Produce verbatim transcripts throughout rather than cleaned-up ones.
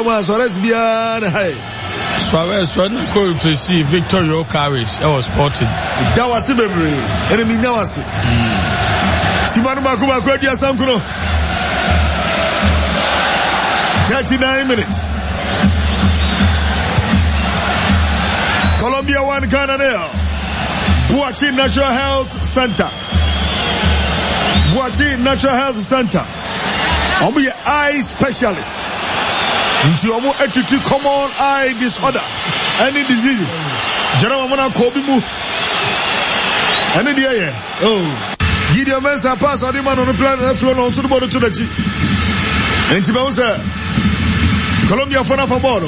Chama Suarez biana hai. Suarez when ko replace Victor Yokeres I was Sporting. That was bebre. Enemy nyawase. Simanu Makuba ko dia sankuno. thirty-nine minutes. Colombia one, Ghana nil. Buachi Natural Health Center. Buachi Natural Health Center. Omo ye eye specialist. Into omo attitude common eye disorder, any diseases. Jana mona kobi mu. Any dia oh. Gideon Mensah pass on the man on the plan flow on to the ball to the G. And Timausa Colombia for for ball.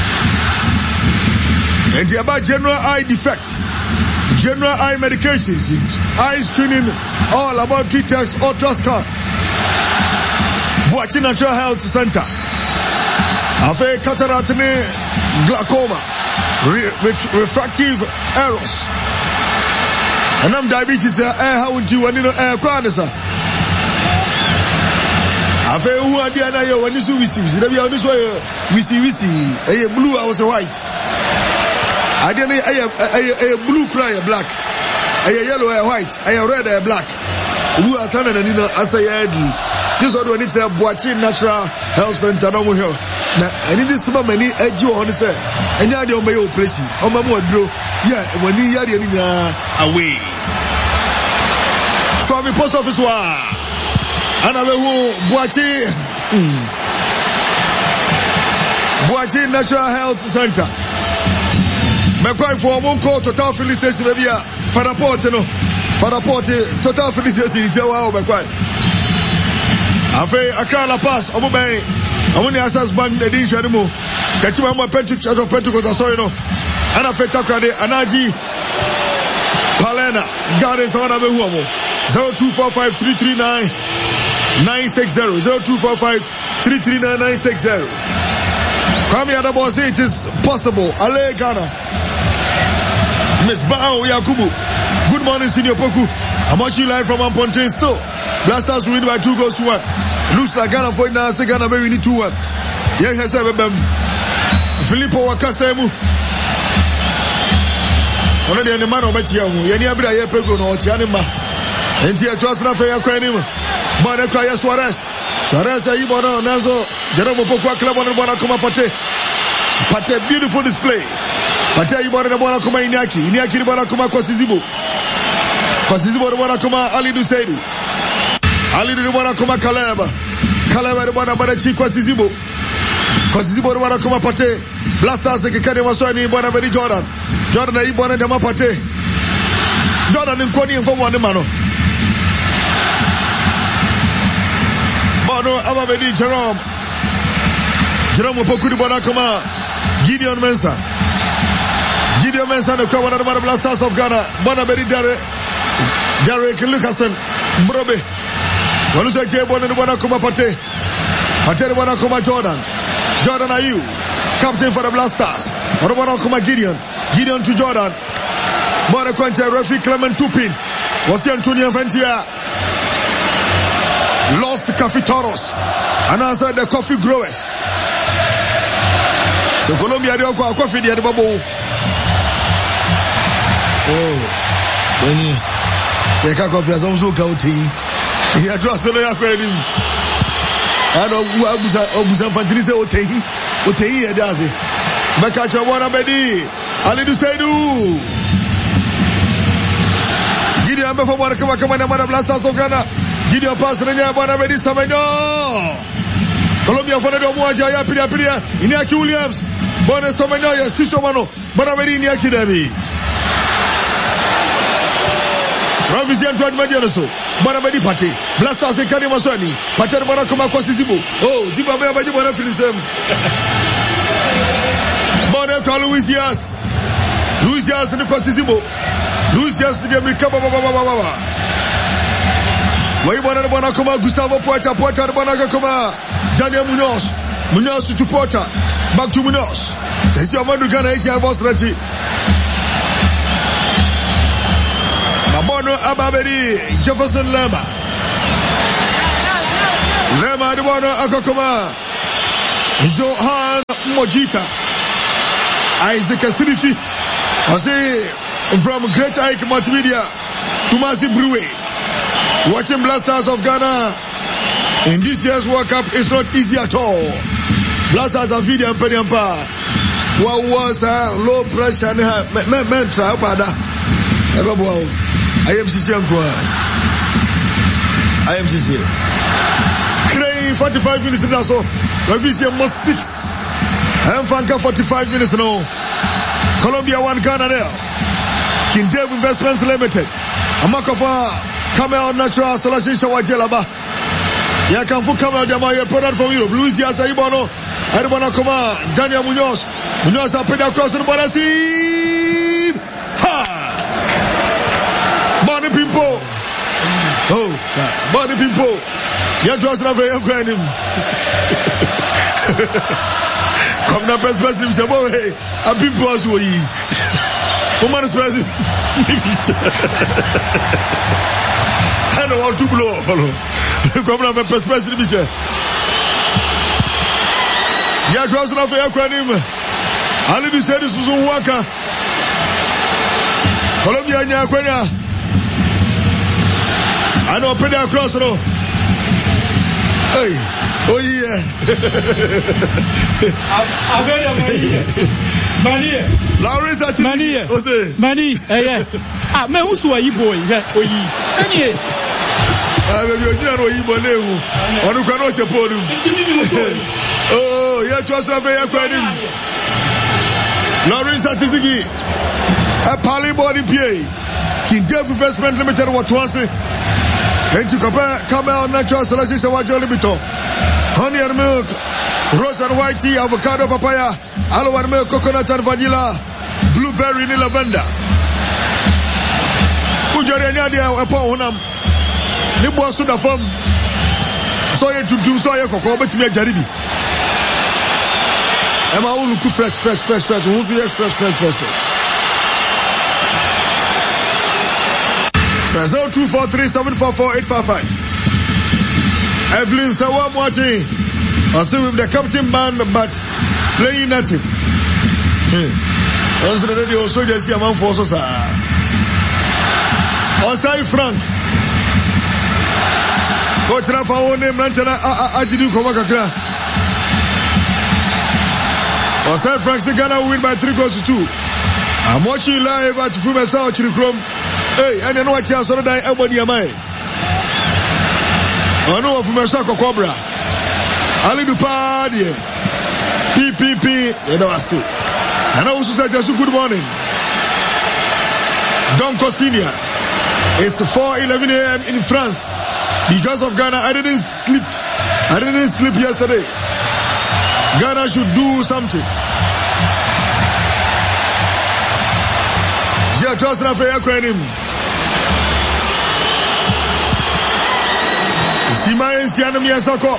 And the about general eye defect. General eye medications, eye screening, all about T-Tex, ultrascan. Buachi Natural Health Center. Afe cataract ne glaucoma, re, re, refractive errors. And I'm diabetes. Eh, how would you want to know? Eh, kwanesa. Afe who are there now? When you see we see, we see we see we see. Eh, blue, I was a white. I didn't. Eh, eh, blue, cry a black. Eh, yellow, a white. Eh, red, a black. Who are son and you know as I do. This one need to Buachi Natural Health Center no more here. Na any this man many eju on say. Enya dey obey operation. O ma mo adro. Yeah, when you hear the away. From the post office wa. Ana we who Buachi Buachi Natural Health Center. Me cry for one call Total Filling Station be a for report no. For report Total Filling Station Jewa o me cry. Afe Accra La Paz omobey omoni Access Bank the din share mo chachima mo pentu church of Pentecost sorry no ana fe takrade anaji Palena Gardens ona be hu omo zero two four five three three nine nine six zero zero two four five three three nine nine six zero. Kwame Adabo say it is possible. Ale Ghana Miss Bao Yakubu, good morning Senior Poku. I'm watching live from Amponte still. Blasters win by two goals to one. Looks like Ghana for now. Say Ghana maybe need two one. Yeah, has ever been Filippo Wakasemu. Already on the man of Bachia. Yani abira ye pego no Tianima. And here to us na fe yakwa anima. Bana kwa ya Suarez. Suarez ayi bona nazo. Jerome Pokwa club on bona kuma pate. Pate beautiful display. Pate ayi bona bona kuma Inyaki. Inyaki bona kuma kwa Sizibo. Kwa Sizibo bona kuma Ali Duseidu. Ali ni bwana kama Kaleba. Kaleba ni bwana bwana chikwa Sizibo. Kwa Sizibo ni bwana kama pate. Blasters kikani maswani bwana Beni Jordan. Jordan na bwana ndama pate. Jordan ni mkoni mfomu wane mano. Bwana ama Beni Jerome. Jerome upokuni bwana kama Gideon Mensah. Gideon Mensah ni kwa bwana bwana Blasters of Ghana. Bwana Beni Dare. Derek Lucasen. Mbrobe. Walusa Jebo ni bwana kuma pate. Pate ni bwana kuma Jordan. Jordan Ayew, captain for the Blasters. Wana bwana kuma Gideon. Gideon to Jordan. Bwana kwanja referee Clement Tupin. Wasi Antonio Ventia. Los Cafeteros. Announcer the coffee growers. So Colombia ndio kwa coffee ndio babo. Oh. Beni. Yeka coffee azamzo kauti. Ya draw solo ya kweli. Ano abuza abuza fantini se otehi. Otehi ya daze. Makacha wana Bedi. Ali Duseidu. Gideon amefanya bwana kama kama na mwana Blasters of Ghana. Gideon pass renya bwana Bedi Semenyo. Colombia fana ndio mmoja ya pili pili. Inyaki Williams. Bwana Semenyo ya siso mano. Bwana Bedi Inyaki Davi. Ravisi Antoine Madianoso. Bwana Bedi Pate. Blasters ekani maswani. Pate bwana kama kwa Sizibo. Oh, Zibo ambaye baji bwana Filisem. Bwana kwa Luisias. Luisias ni kwa Sizibo. Luisias ni mlikaba baba baba baba. Wai bwana bwana kama Gustavo Poeta. Poeta bwana kama Daniel Munoz. Munoz to Poeta. Back to Munoz. Sisi amandu Ghana H I boss rachi. Mabono Ababedi Jefferson Lema. Lema Adibono Akokoma. Johan Mojika, Isaac Asirifi, I say from Great Ike Multimedia, Kumasi Brewe, watching Blasters of Ghana in this year's World Cup is not easy at all. Blasters of Video and Pediampa, what was uh, low pressure and men try pada. I am C C M. I am C C M. Cray forty-five minutes now, so Ravisia must six. And Fanka forty-five minutes now. Colombia one Ghana there. King Dave Investments Limited. Amakofa Camel Natural Selection Shawajelaba. Yakamfu Camel Damaye product from Europe. Luizia Saibono. Everyone Koma. Daniel Munoz. Munoz are paid across the Barasi. Ha! Money people. Oh, money people. You trust na very good him. Come na press press him say boy, a people as we. Woman press. I don't want to blow. Come na press press him say. You trust na very good him. Ali bi say this is waka. Colombia nya kwenya. I know put that across no. Hey, oh yeah. I better money. Lawrence at money. Ose. Money. Eh. Ah, me who so yi boy. Oh yi. Any. Ah, me bi ojina no yi bo na ewu. Onu kwa no se podu. Oh, yeah, just na be yakwani. Lawrence at Zigi. A pali body pay. King Dave Investment Limited what once. And to compare Camel Natural Selection Shawajo Limito. Honey and milk, rose and white tea, avocado, papaya, aloe and milk, coconut and vanilla, blueberry and lavender. Ujari Nadia upon Honam. Nibo Suda from Soya to do Soya Coco, but me a Jaribi. Emma will look fresh, fresh, fresh, fresh, who's yes, fresh, fresh, fresh, fresh. zero two four three seven four four eight five five. Evelyn Sawa Mwati. I see with the captain band but playing nothing. Also the radio also just see a man for us. Osai Frank. Coach Rafa One Mantana Ajidu Komakakra. Osai Frank Ghana win by three goals to two. I'm watching live at Fumesa Chirikrom. Hey, and you know what you saw that everybody am I? I know of Fumesa Cobra. Ali Dupadi. P P P. You know I see. And I also said just good morning. Don Cosinia. It's four eleven a.m. in France. Because of Ghana, I didn't sleep. I didn't sleep yesterday. Ghana should do something. Yeah, trust na fair him. Sima Ensiano Miyasako.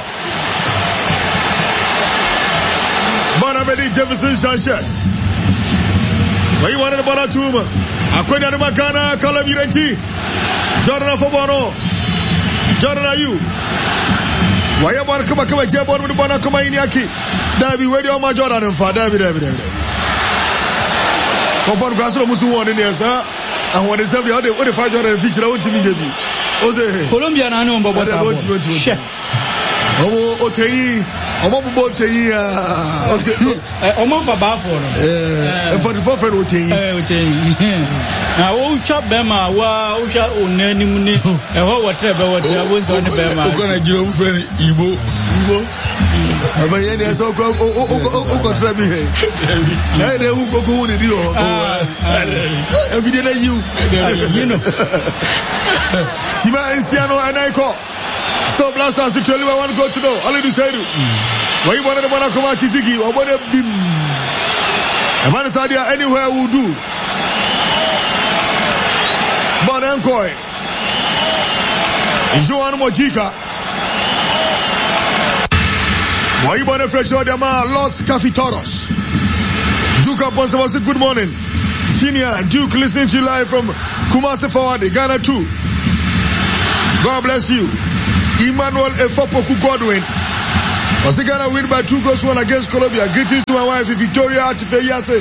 Bonabedi Jefferson Sanchez. Why you wanted about a tumor? Akwenya de Makana, Kalabirenchi. Jordan Fobono. Jordan are you? Why you want to come back with Jabon with the Bonacoma Iniaki? David, where do you want Jordan and for David, David, David? Confirm Gasol Musu one in there, sir. And when they say the other, what if I got a feature, I want to be baby. Colombia, I know, but Share. Oh, okay. Omo Botei, Omo Babafo, and for the buffet, okay. Now, old chap Bema, wow, shall own any money, and whatever, whatever was on the Bema. I'm going to do friend Ibo. Ibo. I'm a young so called Okotrabi. I don't go to the deal. Every day, you, you know. Sima Ensiano and I call. So Blasters, if you want to go to know, all you say, why you want to come out Tiziki or what a bim? A man is idea anywhere will do. But Ankoi, Joan Mojika. Why you want to fresh out your man, Los Cafitoros? Duke Aponsa was a good morning. Senior Duke listening to you live from Kumasi Fawadi, Ghana two. God bless you. Emmanuel Efopoku Godwin. Ghana win by two goals one against Colombia. Greetings to my wife Victoria Atifeyate.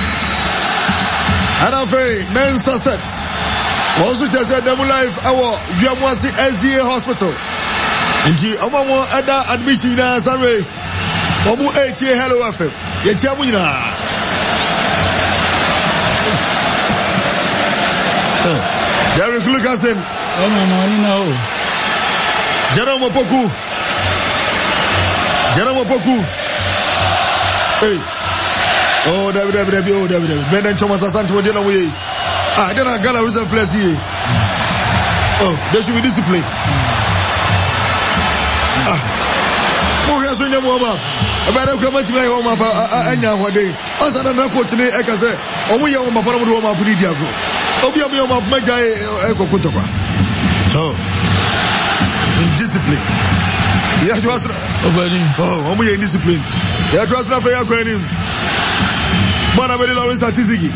And after men's assets. Also just said them live our Viamwasi S D A hospital. Inti amamo ada admission na sorry. Omu eight year hello F M. Yechiamu nyina. Derek Lucasen. Oh no no no. Jerome Opoku. Jerome Opoku. Hey. Oh David David David oh David David. Brendan Thomas Asante mo dey na we. Ah, then I got a reserve place here. Oh, there should be discipline. Ah. Who has been your warm up? About a comment my home up and now one day. As another coach today, I can say, oh, we are my father warm up with Diago. Oh, we are my of Major Eco Kutoka. Oh, discipline. Yeah, to us. Oh, we are in discipline. Yeah, to us not for your credit. But I'm very low in statistics.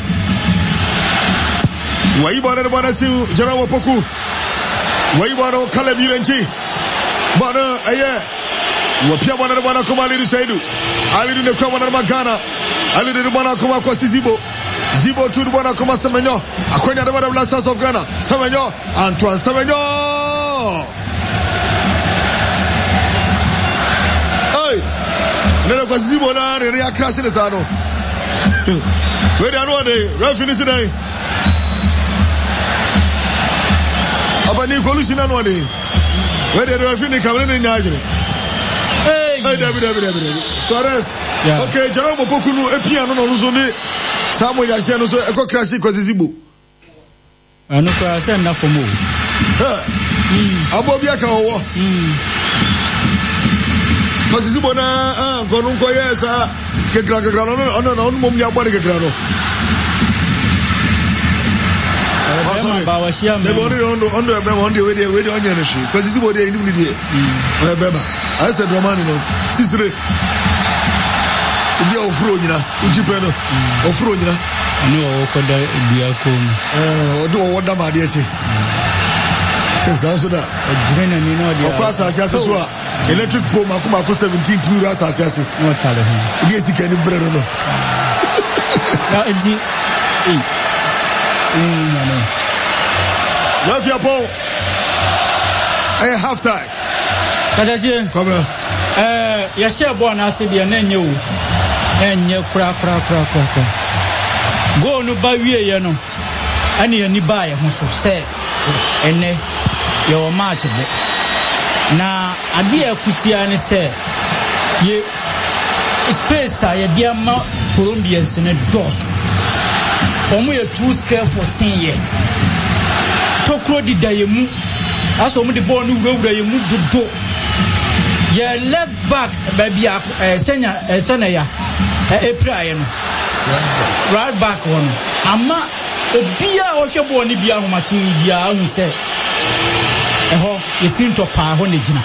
Waiba na bana si Jerome Opoku. Waiba no Caleb Yulenchi. Bana aye. Wapia bana bana kuma Ali Saidu. Ali ne kwa bana Magana. Ali ne bana kuma kwa Zibo. Zibo tu bana kuma Semenyo. Akwenya bana Blasters of Ghana. Semenyo, Antoine Semenyo. Hey. Nena kwa Zibo na re ya crash ne sano. We dey no dey. Referee ni sidai. Aba ni collusion anu ade. Where the referee come in nyajire. Hey, hey, David, David, David. Suarez. Yeah. Okay, Jerome Opoku no epia no no so ni Samuel Yashia no so e ko crash ko Zibo. Anu ko ase na fomo. Eh. Abo bia ka owo. Mm. Ko Zibo na ah ko nun ko yesa ke gra gra no no no no mom ya body ke gra no. The body on the on the on the way there, way on your nation. Because it's body in the day. Beba. I said Romani no. Sisre. Ubi ofro nyina. Ujipe no. Ofro nyina. No okoda biakom. Eh, odo woda ma de eche. Sense so da. Ojire ni no dia. Okwasa asiase so a electric pole makoma ko seventeen timi ras asiase. No tale ho. Ubi esika ni brero no. Na eji. Eh. Mm, no. Love your ball. Hey, half time. Kadaje. Come on. Eh, ya share ball na se bia na nye o. Enye kura kura kura kura. Go no ba wie ye no. Ani ani ba ye ho so se ene ye o match be. Na ade akutia ne se ye space a ye dia ma Colombians ne dos. Omo ye too scared for sin ye. Tokro di dayemu. Aso omo de ball no wura wura ye mu dodo. Ye left back baby eh senya eh senaya eh April ye no. Right back one. Ama obia o hwe ball ni bia ho machi bia hu se. Eho ye sinto pa ho ne gina.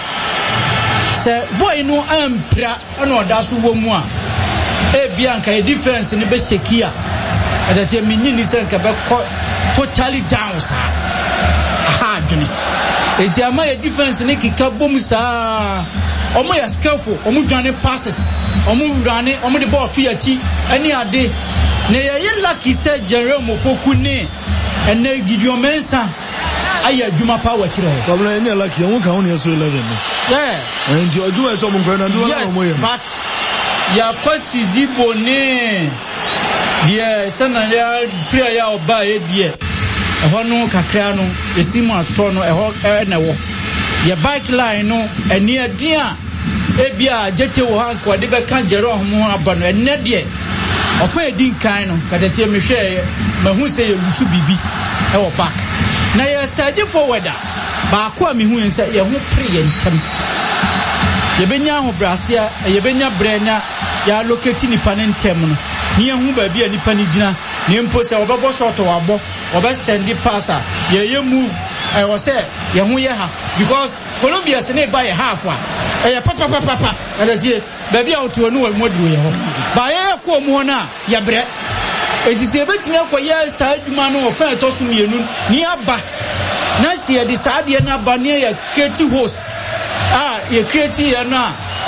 Se boy no ampra na oda so wo mu a e bia nka e defense ni be shekia. Adache minyi ni se nka be totally down sa. Ha dwene. Eti ama ye defense ni kika bom sa. Omo ya skillful, omo dwane passes. Omo rane, omo the ball to ya ti ani ade. Na ye ye lucky say Jerome Opoku ni ene Gideon Mensah aya dwuma pa wa kire ho. Problem ene lucky, won ka won ye so eleven no. Yeah. And you do so mo na do na mo ye. But ya kwasi Zibo ni die sana ya prayer ya oba ye die. Eho no kakra no esimu ato no eho na wo. Ye bike line no eni adia ebia jete wo han ko de be kan jero ho aba no enne de ofa edi kan no katatie me hwe mahu se ye lusu bibi e wo park na ye sage forwarder ba ko a me hu ense ye ho pre ye ntem ye benya ho brasia ye benya brenya ya locate ni panen ntem no ni ehu ba bia ni pani gina ni mpo se obebo shot wabo obe send passer ye ye move I was say ye hu ye ha because Colombia se ne buy half wa eh papa papa papa adaje baby out to no moduru ye ho ba ye ko mu na ye bre enti se betimi akoye sa aduma no ofa to so mienu ni aba na se ye de sa de na ba ne ye create host ah ye create ye na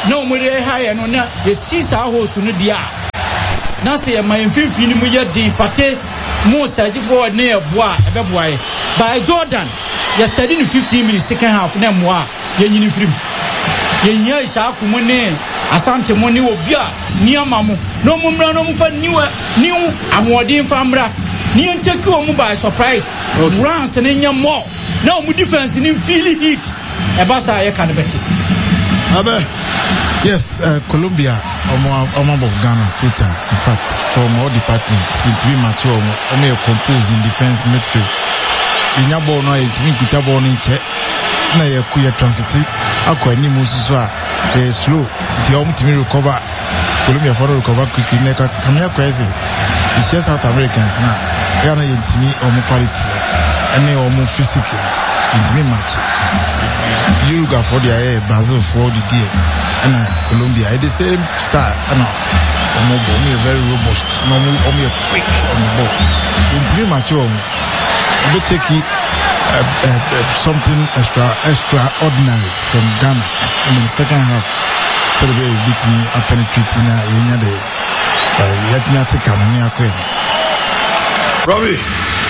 no mo dey high no na ye see sa host no dia na say my mfimfini mu ye din pate mo saji forward na ye boa e be boa by Jordan yesterday in fifteen minutes second half na mo a ye nyini firim ye nya isa ko mo ne asante mo ne obi a ni amamo no mo mra no mo fa niwa niu amodin fa mra ni enteke o mo by surprise runs na nya more na o mo defense ni feel it e ba sa ye kan beti abe. Yes, uh, Colombia, Omo of Ghana, Twitter, in fact, from all departments, seem to be mature, Omo compose in defense midfield. In Yabo, no, it means Kutabo in check. Na ye kuya transitive, akwa ni mususwa, eh, slow, the home to me recover, Colombia for recover quickly, neka, kamia kwezi. It's just South Americans now. Ghana yintimi omo quality, and they omo physical, intimi match. Uruguay for the air, Brazil for the day. And uh, Colombia, the same style. And uh, Omo Omo very robust. Omo Omo quick on the ball. In three matches, we take it uh, uh, uh, something extra extraordinary from Ghana. And in the second half, so the way it beat me, I penetrating in the yet me take on me a Robbie.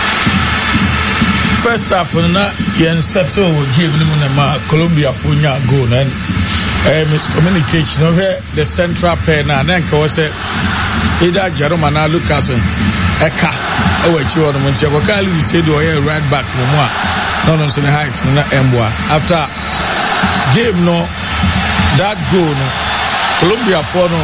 First half, na yen settle give them na Colombia for nya goal and eh miscommunication over the central pair na na nka wose either Jerome na Lucas eka e we chi ono monti ko Kali said do here right back mo a no no so the height na emboa after game no that goal no Colombia for no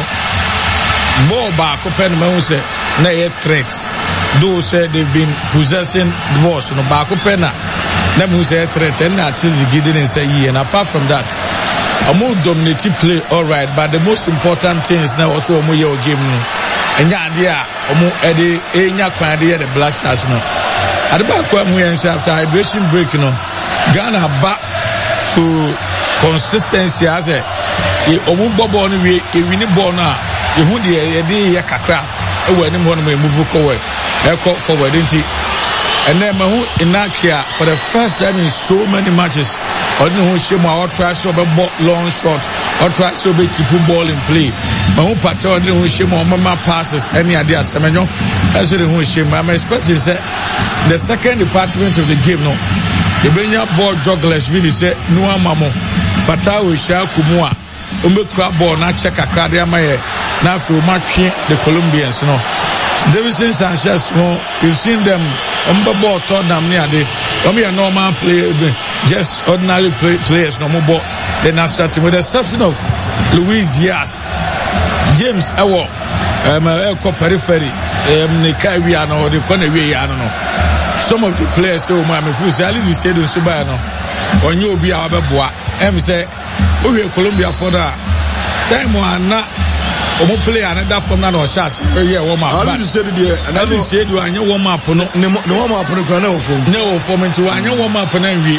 ball back open man say na e threats. Those said they've been possessing the ball, so no back open na. Them who say threat and that is the didn't say yeah. And apart from that, a more dominating play, all right. But the most important thing is now also a more your game no. And yeah, yeah, a more Eddie, Enya Kwadi the Black Stars no. At the back when we after hydration break no, Ghana back to consistency as a omu bobo on we a winning ball now. You who the idea kakra. When him one may move forward, echo forward, didn't he? And then Mahu in Nakia for the first time in so many matches, or no shame or try to be long shot, or try to be keep ball in play. Mahu Pato didn't shame or mama passes any idea, Semenyo. That's what who shame. I'm expecting the second department of the game. No, the Benya ball jugglers really say, no, Mamo, Fatao Shah Kumua. Umbe crab ball na check a card amaye na fi match the Colombians no Davidson Sanchez no you've seen them umbe ball Tottenham near the umbe a normal play just ordinary play, players no more ball then start with the exception of Luis Diaz James Awo um Eko periphery um ne kai wi ano the corner wi ano no some of the players so my me feel say Ali said so by no onye obi a obeboa em say we Colombia for that time one na omo play another from na no shots yeah warm up Ali said there and Ali said you anya warm up no no warm up no kana o form no form into anya warm up na wi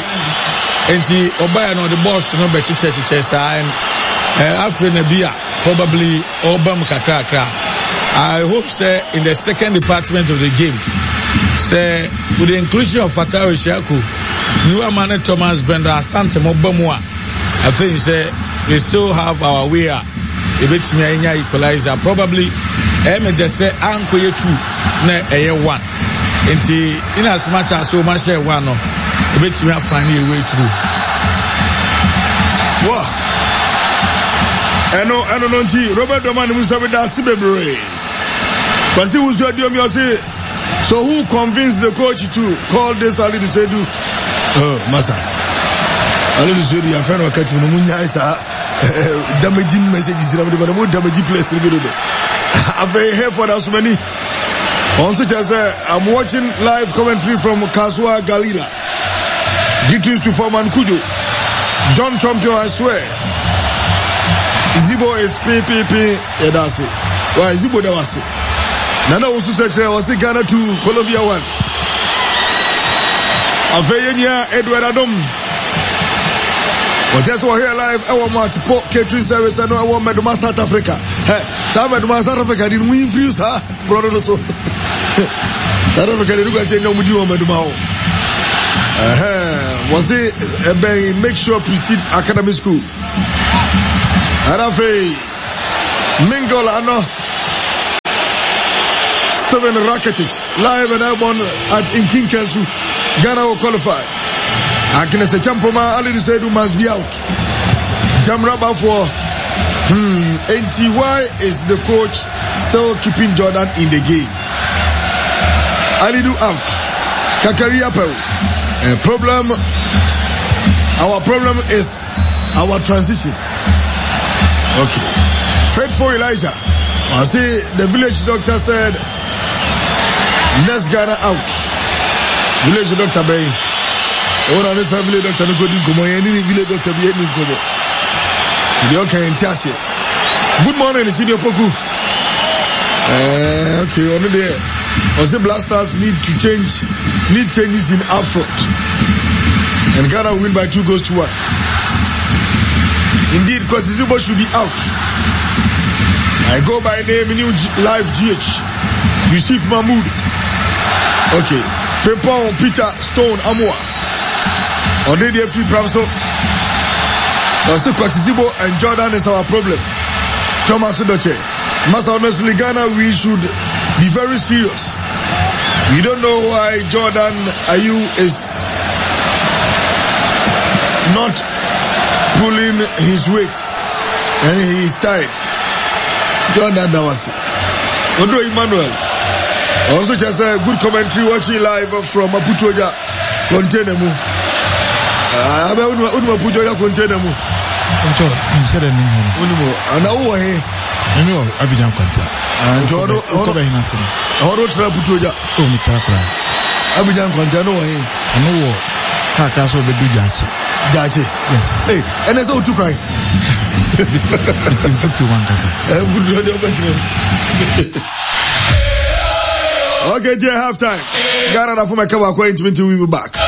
enti obaya no the boss no be chiche chiche sa and after na bia probably obam kakra kakra. I hope say in the second department of the game say with the inclusion of Fatao Shaku new man Thomas Bender Asante Mobamwa I think say we still have our way a bit me anya equalizer probably em dey say anko ye two na eye one enti in as much as so much share one no e bit me find a way through wow eno eno no nti Robert Domani Musa be da sibebre but still was your dear say so who convinced the coach to call this Ali Sedu oh masa Ali Sedu your friend wakati no munya isa damaging messages na but mo damaging place ni do I'm very here for that so many on such as I'm watching live commentary from Kaswa Galila greetings to Foreman Kujo John Champion I swear Zibo is P P P yeah that's it why Zibo da was it Nana also said was Ghana two Colombia one Aveyenia Edward Adom. Well, just we're here live. I want to put catering service. I know I want Meduma South Africa. Hey, some Meduma South Africa didn't win views, huh? Brother, so South Africa didn't go change no Meduma Meduma. Uh-huh. Was it a make sure Prestige Academy School? Arafe Mingle ano Steven Rakitic live and airborne at Inkinkensu. Ghana will qualify. Agnes Champoma Ali Sedu must be out. Jamraba for hmm N T Y is the coach still keeping Jordan in the game. Alidu out. Kakari Apel. A problem. Our problem is our transition. Okay. Faithful Elijah. I see the village doctor said next Ghana out. Village doctor Bay. One of the village doctor no go din komo. Any village doctor be any komo. Okay, good morning, Senior Poku. Uh, okay, on there. Also, Blasters need to change, need changes in up front. And Ghana win by two goals to one. Indeed, Kwasizibo should be out. I go by name new live G H. Yusuf Mahmoud. Okay. Frepon, Peter, Stone, Amua. Already a free Pramso. Also, Kwasizibo and Jordan is our problem. Thomas Udoche. Master honestly, Ghana, we should be very serious. We don't know why Jordan Ayew is not pulling his weight and he is tired. Jordan Dawasi. Odo Emmanuel. Also just a good commentary watching live from Maputoja container mu. Ah, abe unu Maputoja container mu. Control, instead of Nimo. Unimo, and now here. I know Abidjan Conta. And Jordan, Odo Hinassim. Odo Traputoja. Oh, Mitakra. Abidjan Conta, no way. I know Kakas will do Jachi. Jachi, yes. Hey, and there's no to cry. It's in fifty-one. Okay, dear, half time. Ghana, for my cover, going to be back.